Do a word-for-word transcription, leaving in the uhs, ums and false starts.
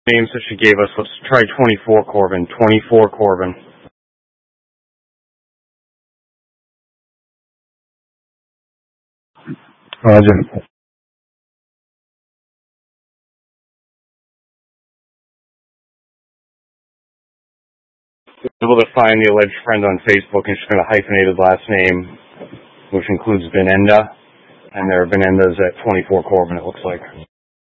names that she gave us. Let's try twenty-four Corbin. twenty-four Corbin. Roger. Able to find the alleged friend on Facebook, and she's got a hyphenated last name, which includes Benenda, and there are Benendas at twenty-four Corbin, it looks like.